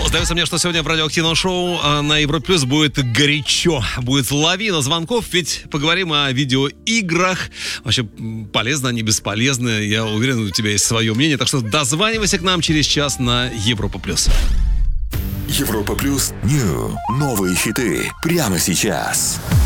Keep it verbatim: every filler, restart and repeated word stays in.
Сдается мне, что сегодня в радиоактивном шоу на Европе Плюс будет горячо. Будет лавина звонков, ведь поговорим о видеоиграх. Вообще, полезно, они бесполезны. Я уверен, у тебя есть свое мнение. Так что дозванивайся к нам через час на Европа Плюс. Европа Плюс. Нью. Новые хиты. Прямо сейчас.